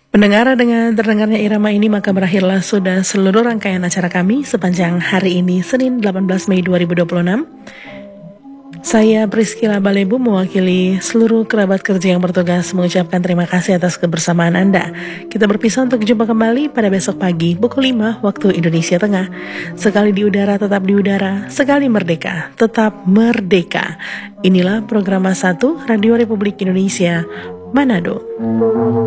Pendengar, dengan terdengarnya irama ini maka berakhirlah sudah seluruh rangkaian acara kami sepanjang hari ini, Senin 18 Mei 2026. Saya Priscila Balebu mewakili seluruh kerabat kerja yang bertugas mengucapkan terima kasih atas kebersamaan Anda. Kita berpisah untuk jumpa kembali pada besok pagi pukul 5 waktu Indonesia Tengah. Sekali di udara tetap di udara, sekali merdeka tetap merdeka. Inilah program 1 Radio Republik Indonesia, Manado.